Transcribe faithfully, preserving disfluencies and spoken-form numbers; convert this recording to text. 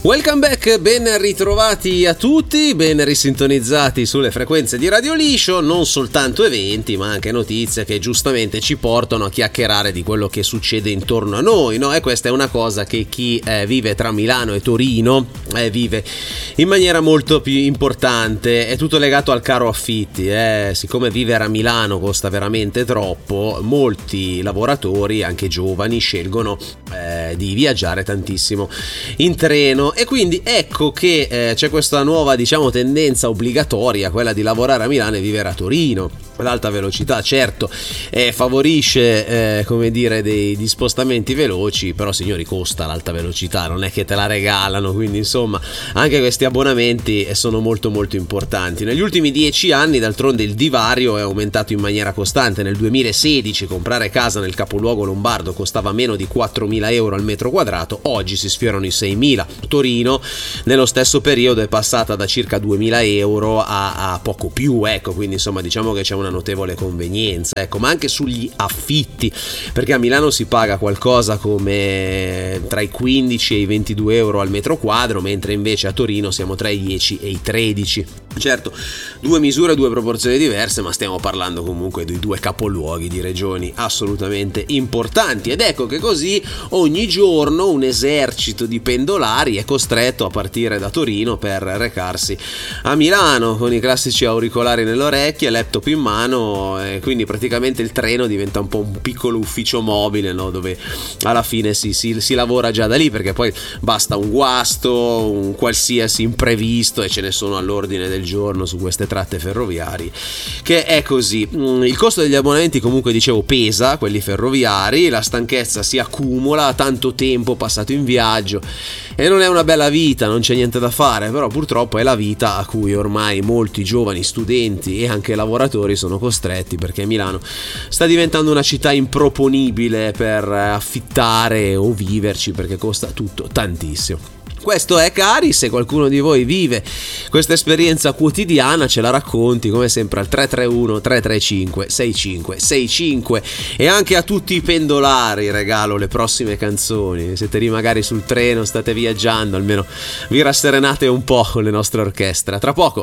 Welcome back, ben ritrovati a tutti, ben risintonizzati sulle frequenze di Radio Liscio. Non soltanto eventi, ma anche notizie che giustamente ci portano a chiacchierare di quello che succede intorno a noi, no? E questa è una cosa che chi eh, vive tra Milano e Torino eh, vive in maniera molto più importante. È tutto legato al caro affitti, eh? Siccome vivere a Milano costa veramente troppo, molti lavoratori, anche giovani, scelgono eh, di viaggiare tantissimo in treno. E quindi ecco che eh, c'è questa nuova, diciamo, tendenza obbligatoria, quella di lavorare a Milano e vivere a Torino. L'alta velocità certo eh, favorisce eh, come dire dei, dei spostamenti veloci, però signori costa l'alta velocità, non è che te la regalano, quindi insomma anche questi abbonamenti sono molto molto importanti. Negli ultimi dieci anni d'altronde il divario è aumentato in maniera costante. Nel duemilasedici comprare casa nel capoluogo lombardo costava meno di quattromila euro al metro quadrato, oggi si sfiorano i seimila. Torino nello stesso periodo è passata da circa duemila euro a, a poco più, ecco, quindi insomma diciamo che c'è una notevole convenienza, ecco, ma anche sugli affitti, perché a Milano si paga qualcosa come tra i quindici e i ventidue euro al metro quadro, mentre invece a Torino siamo tra i dieci e i tredici. Certo, due misure, due proporzioni diverse, ma stiamo parlando comunque di due capoluoghi di regioni assolutamente importanti, ed ecco che così ogni giorno un esercito di pendolari è costretto a partire da Torino per recarsi a Milano con i classici auricolari nelle orecchie, laptop in mano, e quindi praticamente il treno diventa un po' un piccolo ufficio mobile, no? Dove alla fine si, si, si lavora già da lì, perché poi basta un guasto, un qualsiasi imprevisto e ce ne sono all'ordine del giorno su queste tratte ferroviarie, che è così. Il costo degli abbonamenti comunque dicevo pesa, quelli ferroviari, la stanchezza si accumula, tanto tempo passato in viaggio e non è una bella vita, non c'è niente da fare, però purtroppo è la vita a cui ormai molti giovani studenti e anche lavoratori sono costretti, perché Milano sta diventando una città improponibile per affittare o viverci, perché costa tutto tantissimo. Questo è, cari, se qualcuno di voi vive questa esperienza quotidiana ce la racconti come sempre al tre tre uno tre tre cinque sei cinque sei cinque, e anche a tutti i pendolari regalo le prossime canzoni. Siete lì magari sul treno, state viaggiando, almeno vi rasserenate un po' con le nostre orchestre. Tra poco.